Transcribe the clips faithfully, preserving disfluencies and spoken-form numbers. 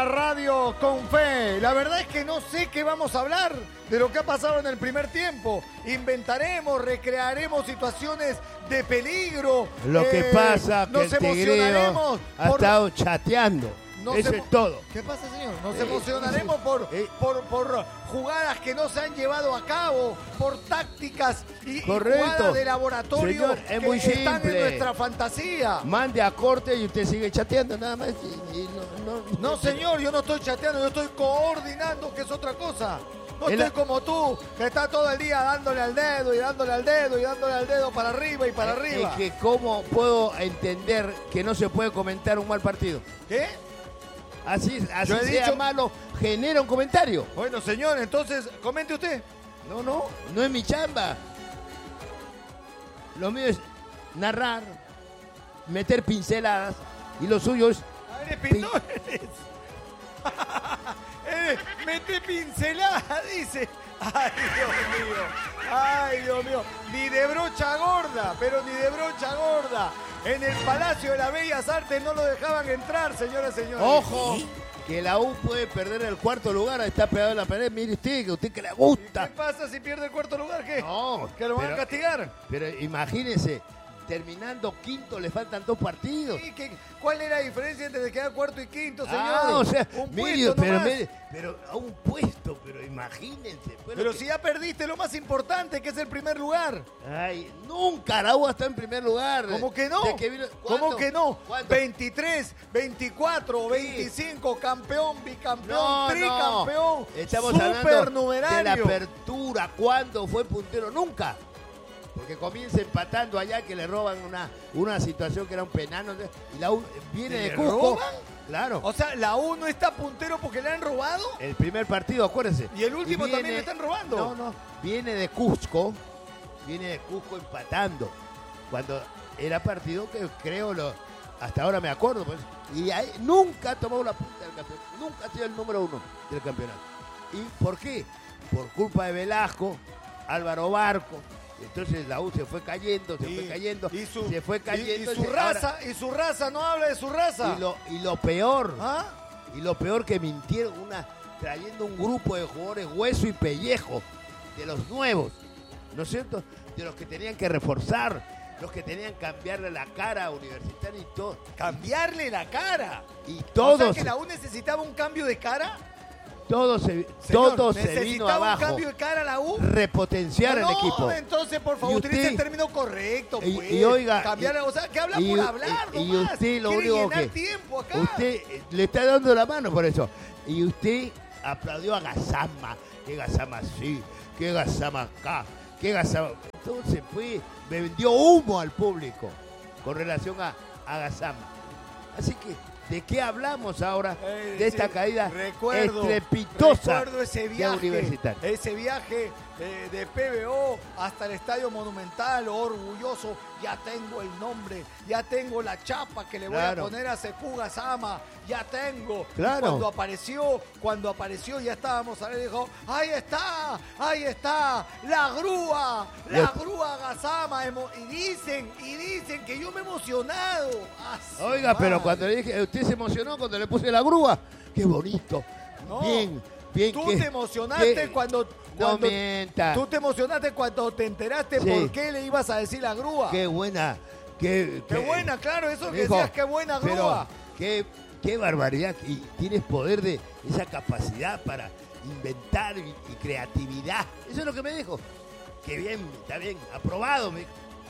la radio con fe. La verdad es que no sé qué vamos a hablar de lo que ha pasado en el primer tiempo. Inventaremos, recrearemos situaciones de peligro. Lo que eh, pasa que nos el Tigreo emocionaremos ha por... estado chateando. Nos Eso emo- es todo. ¿Qué pasa, señor? Nos Eh, emocionaremos por, eh. por, por jugadas que no se han llevado a cabo, por tácticas y, y Correcto. jugadas de laboratorio Señor, es que muy están en simple. nuestra fantasía. Mande a corte y usted sigue chateando nada más. Y, y no, no, No, señor, yo no estoy chateando, yo estoy coordinando, que es otra cosa. No Es estoy la- como tú, que está todo el día dándole al dedo y dándole al dedo y dándole al dedo para arriba y para arriba. Es que cómo puedo entender que no se puede comentar un mal partido. ¿Qué? Así, así Yo he sea dicho- malo, genera un comentario. Bueno, señor, entonces, comente usted. No, no, no es mi chamba. Lo mío es narrar, meter pinceladas y lo suyo es... Ah, eres pintor. eres. Eh, mete pincelada, dice. Ay, Dios mío. Ay, Dios mío. Ni de brocha gorda, pero ni de brocha gorda. En el Palacio de las Bellas Artes no lo dejaban entrar, señoras y señores. ¡Ojo! Que la U puede perder el cuarto lugar, está pegado en la pared. Mire usted, que a usted que le ¿Y gusta. qué pasa si pierde el cuarto lugar? ¿Qué? No, ¿Que lo van pero- a castigar? Pero imagínese, terminando quinto le faltan dos partidos. ¿Y qué- ¿Cuál es la diferencia entre quedar cuarto y quinto, señor? Ah, o sea, un mire, puesto pero, nomás. mire, pero a un puesto, pero imagínense. Bueno, Pero que- si ya perdiste lo más importante, que es el primer lugar. Ay, nunca la U está en primer lugar. ¿Cómo que no? ¿De que vino- ¿Cómo ¿Cuándo? que no? ¿Cuándo? veintitrés, veinticuatro, veinticinco, campeón, bicampeón, No, tricampeón, no. Estamos hablando de la supernumerario. apertura. ¿Cuándo fue puntero? Nunca. Porque comienza empatando allá que le roban una, una situación que era un penal. ¿no? Y la U viene de ¿Le Cusco. roban? Claro. O sea, la U no está puntero porque le han robado. El primer partido, acuérdense. Y el último también le están robando. No, no. Viene de Cusco. Viene de Cusco empatando. Cuando era partido que creo lo. Hasta ahora me acuerdo. Pues, y ahí nunca ha tomado la punta del campeonato. Nunca ha sido el número uno del campeonato. ¿Y por qué? Por culpa de Velasco, Álvaro Barco. Entonces la U se fue cayendo, se Y- fue cayendo, y su, se fue y- cayendo. y su se- ahora- raza, y su raza, no habla de su raza. y lo, y lo peor, ¿Ah? y lo peor que mintieron, una trayendo un grupo de jugadores hueso y pellejo, de los nuevos, ¿no es cierto? De los que tenían que reforzar, los que tenían que cambiarle la cara a Universitario y todo. Cambiarle la cara. Y O sea todos, que la U necesitaba un cambio de cara. todos se, Señor, todo se vino ¿necesitaba un abajo. cambio de cara a la U? Repotenciar no, el equipo. entonces, por favor, Y utilice usted- el término correcto, y- pues. y oiga, Cambiar, y- o sea, que habla y- por hablar, y- y nomás. usted lo Quiere único llenar que- tiempo acá. Usted eh, le está dando la mano por eso. Y usted aplaudió a Gazama. Que Gazama sí, que Gazama acá, que Gazama. Entonces fue, me vendió humo al público con relación a, a Gazama. Así que, ¿de qué hablamos ahora? Eh, De esta sí, caída recuerdo, estrepitosa recuerdo ese de viaje, Universitario. ese viaje eh, de P B O hasta el Estadio Monumental, orgulloso, ya tengo el nombre, ya tengo la chapa que le voy Claro. a poner a Sekou Gazama, ya tengo. Y Claro. cuando apareció, cuando apareció ya estábamos a ver, dijo, ahí está, ahí está, la grúa, la Lo- grúa Gazama, emo- y dicen, y dicen que yo me he emocionado. Ah, su Oiga, pero madre. cuando le dije, usted se emocionó cuando le puse la grúa. Qué bonito. No, bien, bien. Tú qué- te emocionaste qué- cuando, No cuando mienta. tú te emocionaste cuando te enteraste Sí. por qué le ibas a decir la grúa. Qué buena. Qué, Qué buena, claro, eso que Dijo, decías, qué buena pero grúa. Qué, qué barbaridad. Y tienes poder de esa capacidad para inventar y, y creatividad. Eso es lo que me dijo. Qué bien, está bien, aprobado. Me dijo.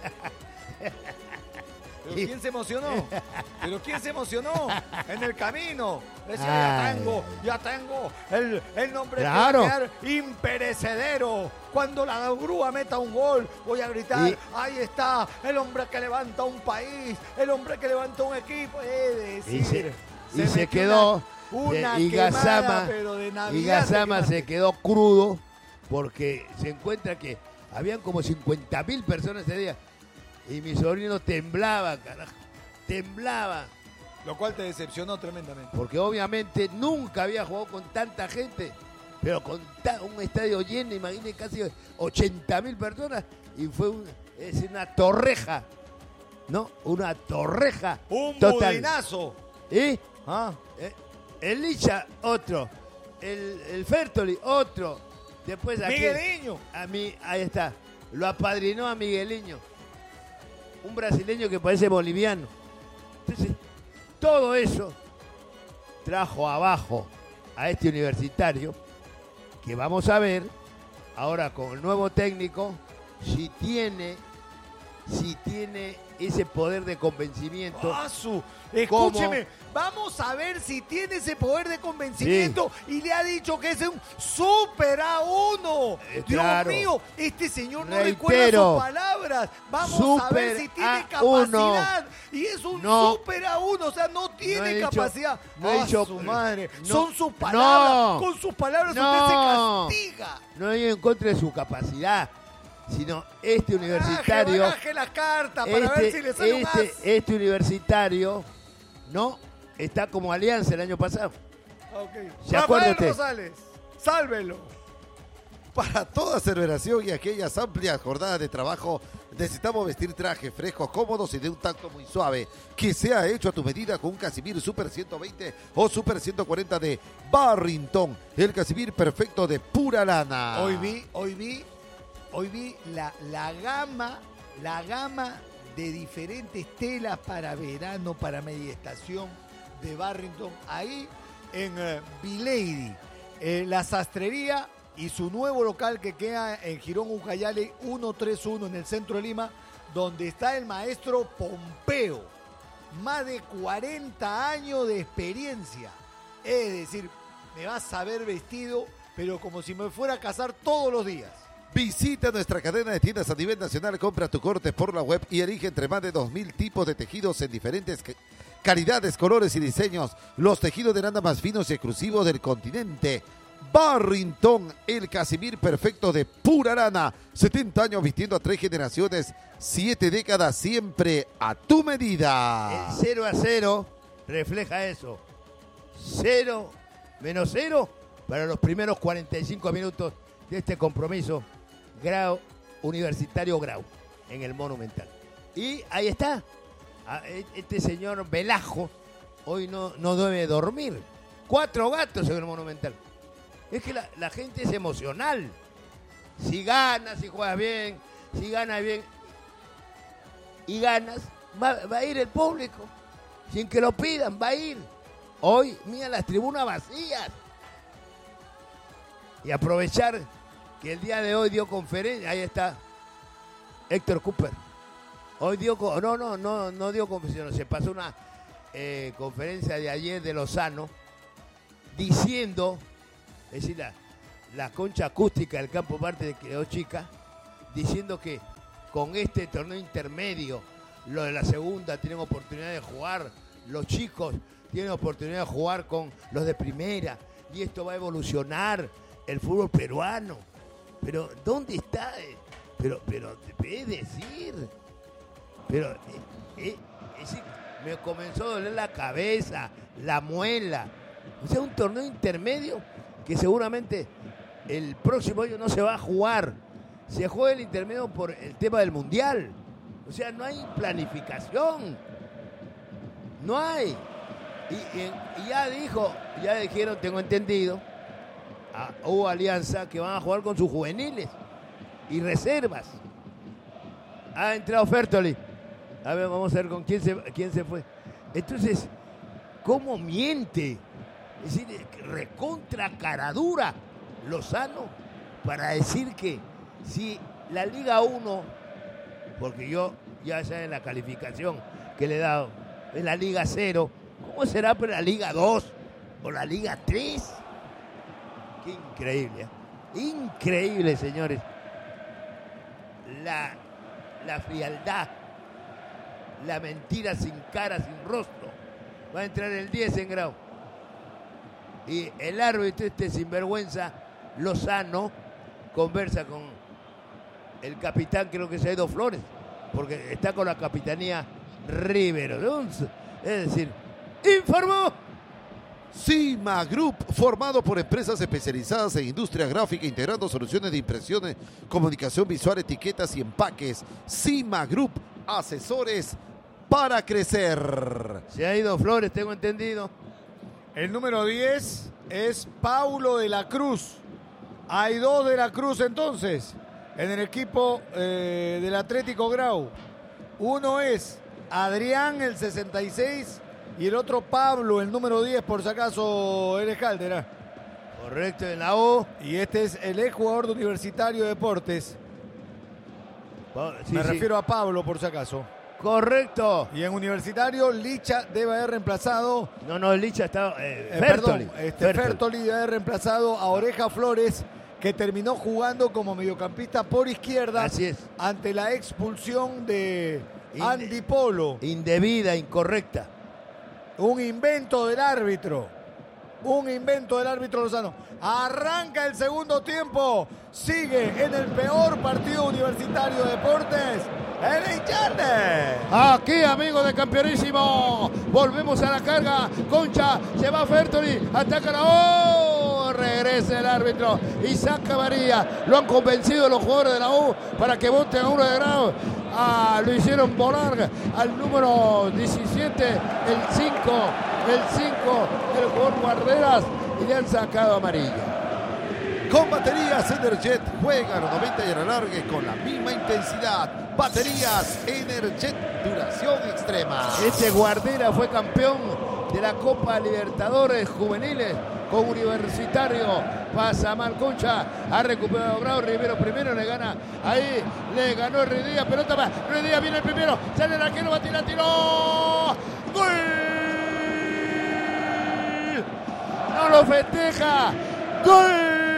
¿Pero quién se emocionó? ¿Pero quién se emocionó? En el camino. Decía, Ay. ya tengo, ya tengo el, el nombre Claro. que va a quedar imperecedero. Cuando la grúa meta un gol, voy a gritar, Y- ahí está, el hombre que levanta un país, el hombre que levanta un equipo. Eh, Y decir, se, y se metió quedó. Una, una y quemada, Gazama, pero de y Navidad Gazama te se quemaste. quedó crudo porque se encuentra que habían como cincuenta mil personas ese día. Y mi sobrino temblaba, carajo. Temblaba. Lo cual te decepcionó tremendamente. Porque obviamente nunca había jugado con tanta gente, pero con ta- un estadio lleno, imagínate, casi ochenta mil personas, y fue un- es una torreja, ¿no? Una torreja Un total. budinazo. ¿Y? Ah, ¿Eh? El Licha, otro. El, el Fertoli, otro. Después aquí, Migueliño. A mí, ahí está. Lo apadrinó a Migueliño. Un brasileño que parece boliviano. Entonces, todo eso trajo abajo a este Universitario, que vamos a ver ahora con el nuevo técnico si tiene, si tiene ese poder de convencimiento. Ah, su, escúcheme, vamos a ver si tiene ese poder de convencimiento sí. Y le ha dicho que es un super A uno. Eh, Dios claro. mío, este señor no Reitero, recuerda sus palabras. Vamos super a ver si tiene A capacidad. uno. Y es un No. super A uno, o sea, no tiene No he capacidad. Dicho, no he Ah, dicho, su madre, no, son sus palabras. No, Con sus palabras no, usted se castiga. No he ido en contra de su capacidad, sino este universitario. Baraje, baraje la carta para este, ver si le sale un este, as. este universitario no está como Alianza el año pasado. Okay. ¿Se acuerda Rafael usted? Rosales, sálvelo. Para toda celebración y aquellas amplias jornadas de trabajo, necesitamos vestir trajes frescos, cómodos y de un tacto muy suave, que sea hecho a tu medida con un Casimir Super ciento veinte o Super ciento cuarenta de Barrington, el Casimir perfecto de pura lana. Hoy vi, hoy vi, hoy vi la, la gama, la gama de diferentes telas para verano, para media estación de Barrington, ahí en uh, Vilady, eh, la sastrería y su nuevo local que queda en Girón Ucayali ciento treinta y uno en el centro de Lima, donde está el maestro Pompeo, más de cuarenta años de experiencia, es decir, me vas a ver vestido, pero como si me fuera a casar todos los días. Visita nuestra cadena de tiendas a nivel nacional, compra tu corte por la web y elige entre más de dos mil tipos de tejidos en diferentes calidades, colores y diseños. Los tejidos de lana más finos y exclusivos del continente. Barrington, el Casimir perfecto de pura lana. setenta años vistiendo a tres generaciones, siete décadas siempre a tu medida. El cero a cero refleja eso. Cero menos cero para los primeros cuarenta y cinco minutos de este compromiso. Grau, Universitario Grau, en el Monumental. Y ahí está. Este señor Velajo hoy no, no debe dormir. Cuatro gatos en el Monumental. Es que la, la gente es emocional. Si ganas, si juegas bien, si ganas bien y ganas, va, va a ir el público. Sin que lo pidan, va a ir. Hoy, mira las tribunas vacías. Y aprovechar que el día de hoy dio conferencia. Ahí está Héctor Cooper. Hoy dio, no, no, no, no dio conferencia. Se pasó una eh, conferencia de ayer de Lozano diciendo, es decir, la, la concha acústica del campo Marte quedó chica, diciendo que con este torneo intermedio, lo de la segunda tienen oportunidad de jugar, los chicos tienen oportunidad de jugar con los de primera, y esto va a evolucionar el fútbol peruano. Pero, ¿dónde está? Pero, pero, es decir, pero, eh, eh, es decir, me comenzó a doler la cabeza, la muela. O sea, un torneo intermedio que seguramente el próximo año no se va a jugar. Se juega el intermedio por el tema del Mundial. O sea, no hay planificación. No hay. Y, y, y ya dijo, ya dijeron, tengo entendido, a, hubo alianza que van a jugar con sus juveniles y reservas. Ha entrado Fertoli. A ver, vamos a ver con quién se, quién se fue. Entonces, ¿cómo miente? Es decir, recontra caradura Lozano para decir que si la Liga uno, porque yo ya sé en la calificación que le he dado, es la Liga cero, ¿cómo será para la Liga dos o la Liga tres? Qué increíble, ¿eh? Increíble, señores. La, la frialdad, la mentira sin cara, sin rostro. Va a entrar el diez en Grau. Y el árbitro, este sinvergüenza, Lozano, conversa con el capitán, creo que es Edo Flores, porque está con la capitanía Rivero. Es decir, informó Cima Group, formado por empresas especializadas en industria gráfica, integrando soluciones de impresiones, comunicación visual, etiquetas y empaques. Cima Group, asesores para crecer. Se ha ido Flores, tengo entendido. El número diez es Paulo de la Cruz. Hay dos de la Cruz entonces en el equipo eh, del Atlético Grau. Uno es Adrián, el sesenta y seis, y el otro Pablo, el número diez, por si acaso eres Caldera. Correcto, en la O. Y este es el ex jugador de Universitario de Deportes. Sí, Me sí. refiero a Pablo, por si acaso. Correcto. Y en Universitario, Licha debe haber reemplazado. No, no, Licha está. Eh, Eh, Fertoli. perdón, este Fertoli debe haber reemplazado a Oreja Flores, que terminó jugando como mediocampista por izquierda. Así es. Ante la expulsión de Inde- Andy Polo. Indebida, incorrecta. Un invento del árbitro. Un invento del árbitro Lozano. Arranca el segundo tiempo. Sigue en el peor partido Universitario de Deportes. El Incharne. Aquí, amigos de Campeonísimo. Volvemos a la carga. Concha, se va Fertoli. Ataca la O. Regresa el árbitro y saca María. Lo han convencido los jugadores de la U para que voten a uno de Grau. Ah, lo hicieron volar al número diecisiete, el cinco, el cinco, el jugador Guarderas, y le han sacado amarilla. Con baterías Energet juega a los noventa y alargue con la misma intensidad. Baterías Energet, duración extrema. Este Guardera fue campeón de la Copa Libertadores Juveniles con Universitario. Pasa Malconcha, ha recuperado Grau, Rivero primero, le gana ahí, le ganó Ruiz Díaz, pelota más, Ruiz Díaz viene el primero, sale el arquero, va a tirar, tiró, ¡gol! No lo festeja, ¡gol!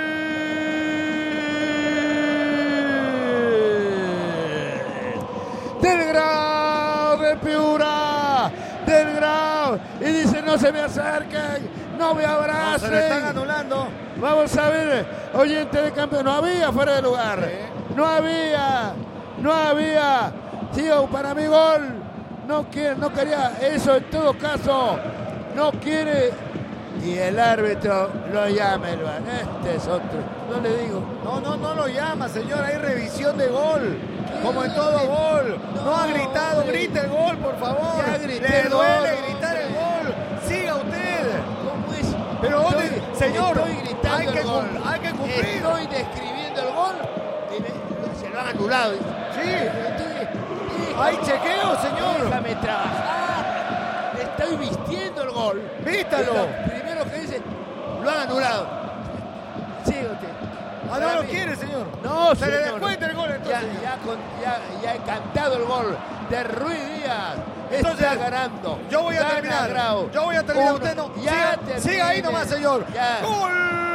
Del Grau de Piura, del Grau, y dice no se me acerquen, no me abracen. No, se le están anulando. Vamos a ver, oyente de campeón, no había fuera de lugar, Sí. no había, no había, sí, para mi gol, no quiere, no quería eso en todo caso, no quiere, y el árbitro lo llama, el VAR, este es otro, no le digo. No, no, no lo llama, señor. Hay revisión de gol. Como en todo gol. No, No, ha gritado. hombre. Grite el gol, por favor. Ya grité Le el duele gol, gritar hombre. el gol. Siga usted. ¿Cómo es? Pero ¿dónde? Estoy- Señor, estoy gritando hay que el gol. cum- hay que cumplir. Estoy describiendo el gol y me- se lo han anulado. Sí. Estoy- Hay chequeo, señor. Déjame trabajar. Estoy vistiendo el gol. Vístalo. Y lo primero que dice, lo han anulado. Sigue usted. Ah, no Para lo mí. quiere, señor. No, Se le señor. descuenta el gol, Ya, entonces. ya, con- ya, ya he cantado el gol de Ruiz Díaz. Entonces, Está ganando. Yo voy a Gana terminar. Grau. Yo voy a terminar. Uno. Usted no. Ya siga, termine. siga ahí nomás, señor. Ya. ¡Gol!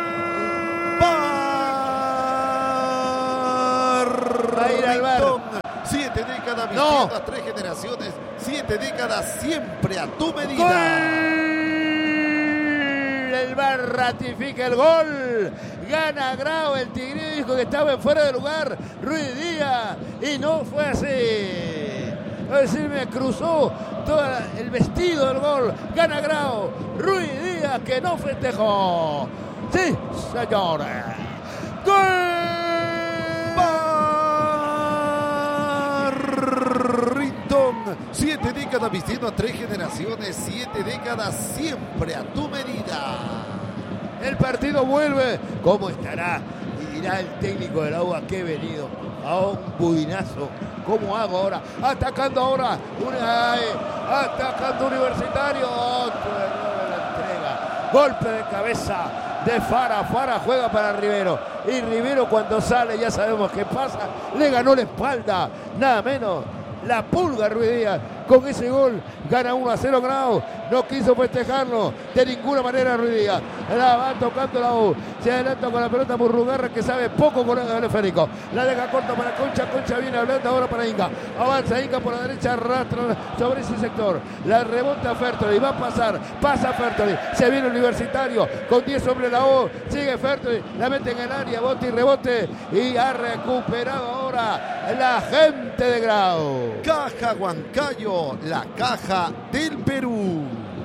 Va a ir al bar. Siete décadas No. viviendo a tres generaciones. Siete décadas siempre a tu medida. ¡Gol! El VAR ratifica el gol. Gana Grau. El Tigre dijo que estaba en fuera de lugar. Ruiz Díaz. Y no fue así. Es decir, me cruzó todo el vestido del gol. Gana Grau. Ruiz Díaz que no festejó. Sí, señores. Barrington. Siete décadas vistiendo a tres generaciones. Siete décadas siempre a tu medida. El partido vuelve. ¿Cómo estará? Y dirá el técnico de la U A que he venido a un budinazo. ¿Cómo hago ahora? Atacando ahora. Una, ay, atacando Universitario. Otro error en la entrega. Golpe de cabeza de Fara. Fara juega para Rivero. Y Rivero cuando sale ya sabemos qué pasa. Le ganó la espalda. Nada menos. La Pulga Ruiz Díaz. Con ese gol gana uno a cero Grau. No quiso festejarlo de ninguna manera Ruiz Díaz. La va tocando la U. Se adelanta con la pelota Murrugarra que sabe poco con el esférico. La deja corta para Concha. Concha viene hablando ahora para Inga. Avanza Inga por la derecha. Arrastra sobre ese sector. La rebota Fertoli. Va a pasar. Pasa Fertoli. Se viene Universitario con diez sobre la U. Sigue Fertoli. La mete en el área. Bote y rebote. Y ha recuperado ahora la gente de Grau. Caja Huancayo, la caja del Perú.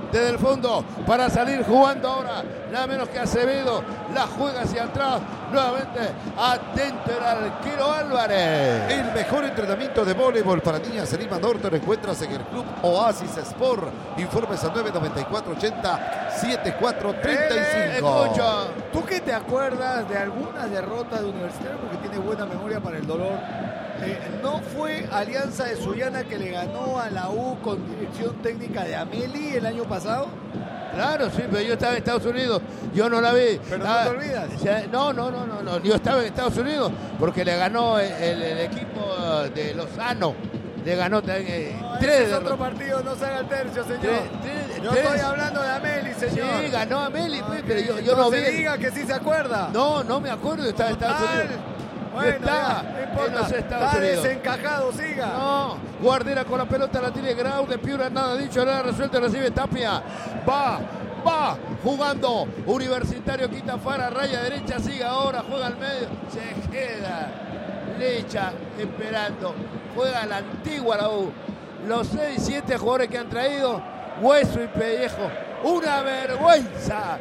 desde el fondo para salir jugando ahora. Nada menos que Acevedo. La juega hacia atrás. Nuevamente atento el arquero Álvarez. El mejor entrenamiento de voleibol para niñas en Lima Norte lo encuentras en el Club Oasis Sport. Informes al nueve noventa y cuatro ochenta setenta y cuatro treinta y cinco. Escucha. ¿Tú qué te acuerdas de alguna derrota de Universitario? Porque tiene buena memoria para el dolor. Eh, ¿No fue Alianza de Sullana que le ganó a la U con dirección técnica de Ameli el año pasado? Claro, sí, pero yo estaba en Estados Unidos, yo no la vi. Pero no Ah, te olvidas. o sea, no, no, no, no, no, yo estaba en Estados Unidos porque le ganó el, el- el equipo de Lozano, le ganó también eh, No, tres ese es de otro partido, no se haga el tercio, señor. Tres, tres, yo tres. estoy hablando de Ameli, señor. Sí, ganó a Meli, pues, Ok, pero yo, yo no vi. entonces diga que sí se acuerda. No, no me acuerdo, yo estaba en Estados Total. Unidos. Bueno, Yo estaba ya, no importa. en los Estados Está Unidos. desencajado, siga. No, Guardera con la pelota, la tiene Grau de Piura, nada dicho, nada resuelto, recibe Tapia. Va, va, jugando. Universitario quita Fara, raya derecha, sigue ahora, juega al medio, se queda. Lecha esperando, juega a la antigua la U. Los seis, siete jugadores que han traído, hueso y pellejo. Una vergüenza.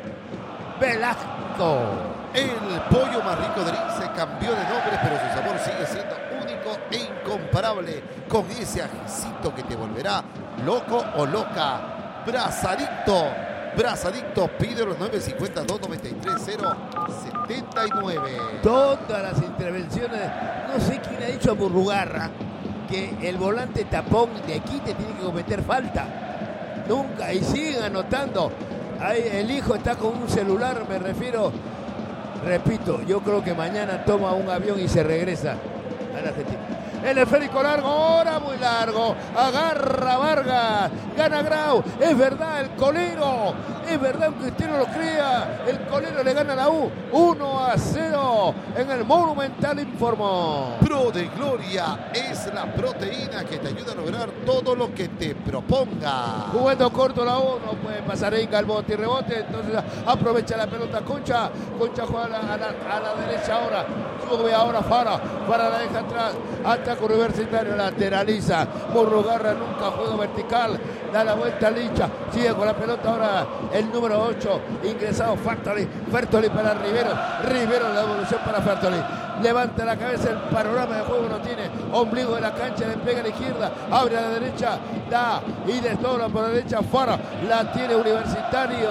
Velasco. El pollo más rico del I N S E cambió de nombre, pero su sabor sigue siendo único e incomparable, con ese ajicito que te volverá loco o loca. Brazadicto, Brazadicto, pide los nueve cincuenta dos noventa y tres cero setenta y nueve. Todas las intervenciones, no sé quién ha dicho a Burrugarra que el volante tapón de aquí te tiene que cometer falta. Nunca, y siguen anotando. Ahí el hijo está con un celular, me refiero. Repito, yo creo que mañana toma un avión y se regresa a la Argentina. El esférico largo, ahora muy largo. Agarra Vargas, gana Grau. Es verdad, el colero. Es verdad, aunque usted no lo crea. El colero le gana a la U. uno a cero en el Monumental, informó. Pro de Gloria es la proteína que te ayuda a lograr todo lo que te proponga. Jugando corto la U, no puede pasar ahí al bote y rebote, entonces aprovecha la pelota Concha, Concha juega a la, a la, a la derecha ahora, sube ahora Fara, Fara la deja atrás, ataca Universitario, lateraliza, Burrugarra nunca juega vertical, da la vuelta a Licha, sigue con la pelota ahora el número ocho, ingresado Fertoli, Fertoli para Rivero, Rivero la devolución para Fertoli. Levanta la cabeza, el panorama de juego no tiene. Ombligo de la cancha, le pega a la izquierda, abre a la derecha, da y desdobla por la derecha. Fara la tiene Universitario.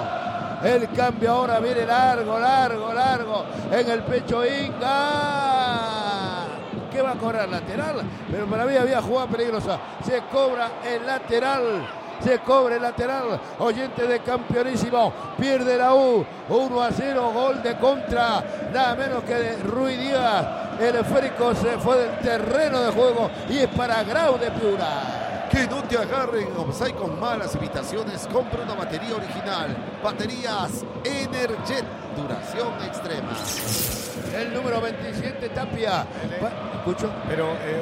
El cambio ahora viene largo, largo, largo. En el pecho Inga. ¿Qué va a cobrar? Lateral. Pero para mí había jugada peligrosa. Se cobra el lateral. Se cobra el lateral, oyente de Campeonísimo, pierde la U, uno a cero, gol de contra, nada menos que de Rui Díaz. El esférico se fue del terreno de juego y es para Grau de Piura. Que no te agarren offside con malas invitaciones. Compra una batería original. Baterías Energet, duración extrema. El número veintisiete, Tapia. Pa- ¿Escucho? Pero eh,